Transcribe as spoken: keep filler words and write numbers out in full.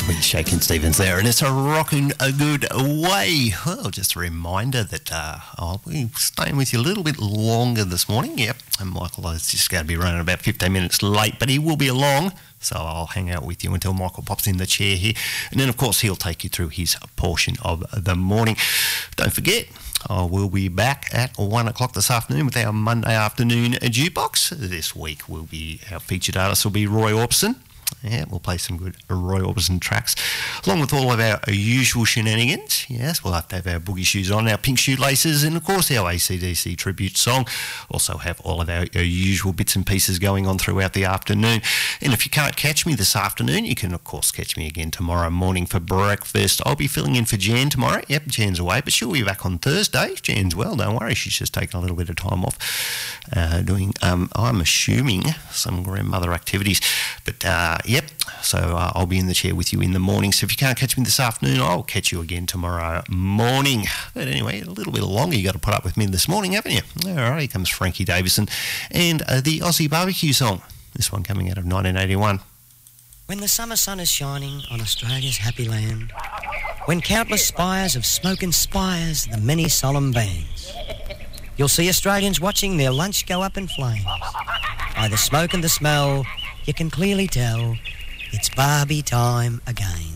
with Shakin' Stevens there, and it's a rocking a good way. Well, just a reminder that uh, I'll be staying with you a little bit longer this morning. Yep, and Michael is just going to be running about fifteen minutes late, but he will be along, so I'll hang out with you until Michael pops in the chair here, and then of course he'll take you through his portion of the morning. Don't forget, I will be back at one o'clock this afternoon with our Monday afternoon jukebox. This week will be our featured artist will be Roy Orbison. Yeah, we'll play some good Roy Orbison tracks, along with all of our usual shenanigans. Yes, we'll have to have our boogie shoes on, our pink shoelaces, and of course our A C D C tribute song. Also have all of our, our usual bits and pieces going on throughout the afternoon. And if you can't catch me this afternoon, you can of course catch me again tomorrow morning for breakfast. I'll be filling in for Jan tomorrow. Yep, Jan's away, but she'll be back on Thursday. Jan's well, don't worry. She's just taking a little bit of time off, uh, doing, um, I'm assuming, some grandmother activities. But uh, yep, so uh, I'll be in the chair with you in the morning. So if you can't catch me this afternoon, I'll catch you again tomorrow morning. But anyway, a little bit longer you got to put up with me this morning, haven't you? All right, here comes Frankie Davison and uh, the Aussie Barbecue song. This one coming out of nineteen eighty-one. When the summer sun is shining on Australia's happy land, when countless spires of smoke inspires the many solemn bands, you'll see Australians watching their lunch go up in flames. By the smoke and the smell, you can clearly tell it's Barbie time again.